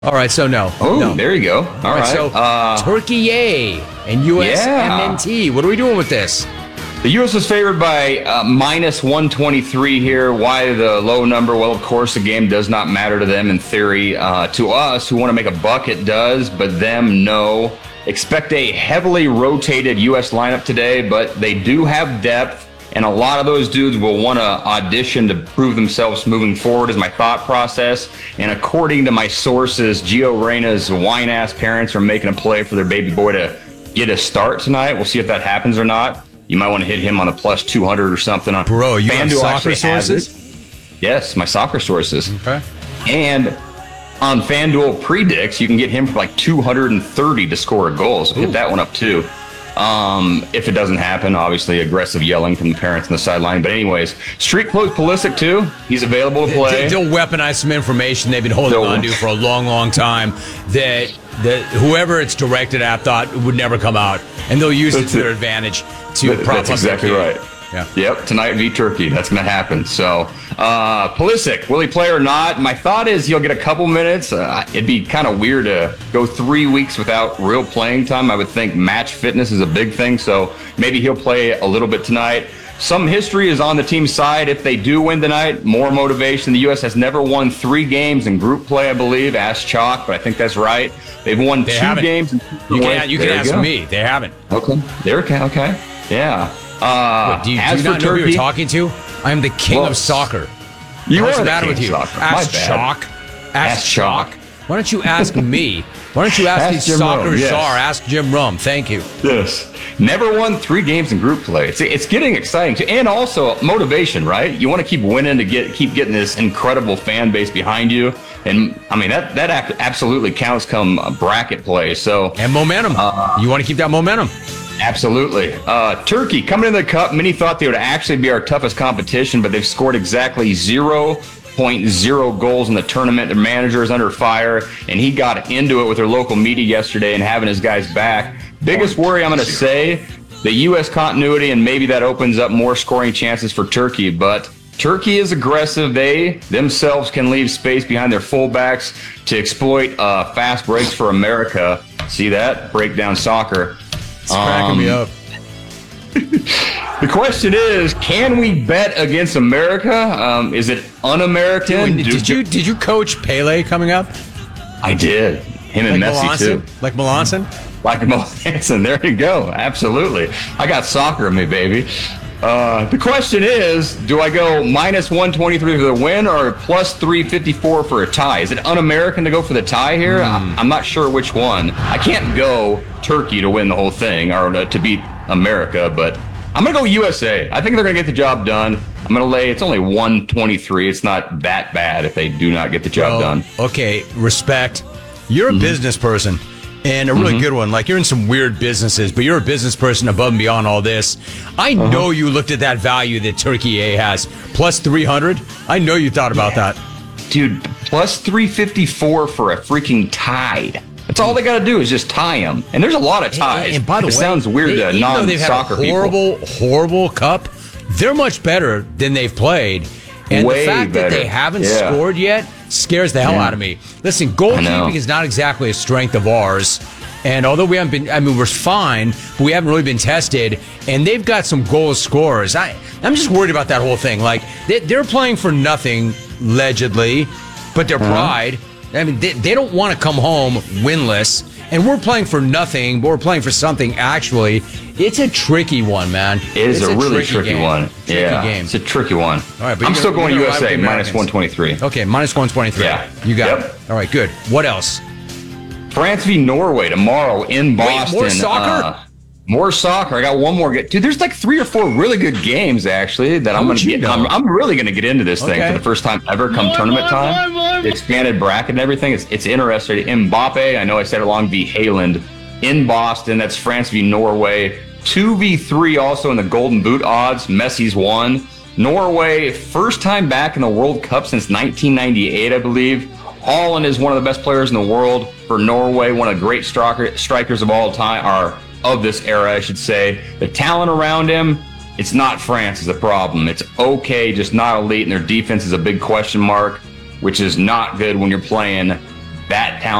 All right, so no. Oh, no. there you go. All right. So Turkey and USMNT. What are we doing with this? The U.S. was favored by minus 123 here. Why the low number? Well, of course, the game does not matter to them in theory. To us, who want to make a buck, it does, but them, no. Expect a heavily rotated U.S. lineup today, but they do have depth, and a lot of those dudes will want to audition to prove themselves moving forward is my thought process. And according to my sources, Gio Reyna's whine-ass parents are making a play for their baby boy to get a start tonight. We'll see if that happens or not. You might want to hit him on a plus 200 or something. Bro, you have soccer sources? Yes, my soccer sources. Okay. And on FanDuel predicts, you can get him for like 230 to score a goal. So hit that one up too. If it doesn't happen, obviously aggressive yelling from the parents on the sideline. But anyways, street clothes Pulisic too. He's available to play. They'll weaponize some information they've been holding on to for a long, long time that whoever it's directed at thought would never come out. And they'll use it to their advantage to prop up. That's exactly right. Yeah. Yep, tonight v Turkey. That's going to happen. So, Pulisic, will he play or not? My thought is he'll get a couple minutes. It'd be kind of weird to go 3 weeks without real playing time. I would think match fitness is a big thing, so maybe he'll play a little bit tonight. Some history is on the team's side. If they do win tonight, more motivation. The U.S. has never won 3 games in group play, I believe. Ask Chalk, but I think that's right. They've won 2 games. You can ask me. They haven't. Okay. Okay. Yeah. Do you not know who you're talking to? I am the king of soccer. What's the matter with you? Ask Chalk. Ask Chalk. Why don't you ask me? Why don't you ask the soccer czar? Ask Jim Rum. Thank you. Yes. Never won 3 games in group play. It's getting exciting too. And also motivation, right? You want to keep winning to keep getting this incredible fan base behind you. And I mean that absolutely counts come bracket play. So and momentum. You want to keep that momentum. Absolutely. Turkey coming into the cup. Many thought they would actually be our toughest competition, but they've scored exactly 0.0 goals in the tournament. Their manager is under fire, and he got into it with their local media yesterday and having his guys back. Biggest worry, I'm going to say, the U.S. continuity, and maybe that opens up more scoring chances for Turkey, but Turkey is aggressive. They themselves can leave space behind their fullbacks to exploit fast breaks for America. See that? Breakdown soccer. It's cracking me up. The question is, can we bet against America? Is it un-American? Did you coach Pele coming up? I did. Him and Messi Melanson? too. Like Melanson? Like Melanson. There you go. Absolutely. I got soccer in me, baby. The question is, do I go minus 123 for the win or plus 354 for a tie? Is it un-American to go for the tie here? I'm not sure which one. I can't go Turkey to win the whole thing or to beat America, but I'm going to go USA. I think they're going to get the job done. I'm going to lay, it's only 123. It's not that bad if they do not get the job done. Okay, respect. You're a business person. And a really good one. Like, you're in some weird businesses, but you're a business person above and beyond all this. I know you looked at that value that Turkey A has. Plus 300. I know you thought about that. Dude, plus 354 for a freaking tie. That's all they got to do is just tie them. And there's a lot of ties. And by the way, it sounds weird to non-soccer people. Horrible cup. They're much better than they've played. And Way the fact better. that they haven't scored yet scares the hell out of me. Listen, goalkeeping is not exactly a strength of ours. And although we haven't been, we're fine, but we haven't really been tested. And they've got some goal scorers. I'm just worried about that whole thing. Like, they're playing for nothing, allegedly, but their pride. I mean, they don't want to come home winless. And we're playing for nothing, but we're playing for something, actually. It's a tricky one, man. It is a really tricky one. Game. It's a tricky one. All right, but I'm still going USA, minus 123. Okay, minus 123. Yeah. You got it. All right, good. What else? France v. Norway tomorrow in Boston. Wait, more soccer? More soccer. I got one more. Dude, there's like 3 or 4 really good games, actually, that I'm going to get. I'm really going to get into this thing for the first time ever come tournament time. The expanded bracket and everything. It's interesting. Mbappe, I know I said it along, v. Haaland in Boston. That's France v. Norway. 2v3 also in the Golden Boot odds. Messi's won. Norway, first time back in the World Cup since 1998, I believe. Haaland is one of the best players in the world for Norway. One of the great strikers of all time, or of this era, I should say. The talent around him, it's not France is the problem. It's okay, just not elite, and their defense is a big question mark, which is not good when you're playing that talent